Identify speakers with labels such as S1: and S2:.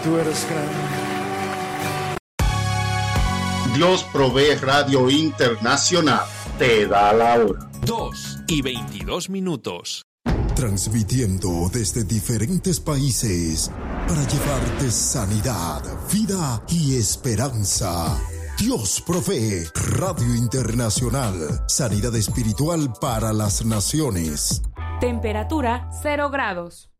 S1: Tú eres grande.
S2: Dios provee Radio Internacional. Te da la hora.
S3: 2:22.
S4: Transmitiendo desde diferentes países para llevarte sanidad, vida y esperanza. Dios provee. Radio Internacional. Sanidad espiritual para las naciones.
S5: Temperatura 0 grados.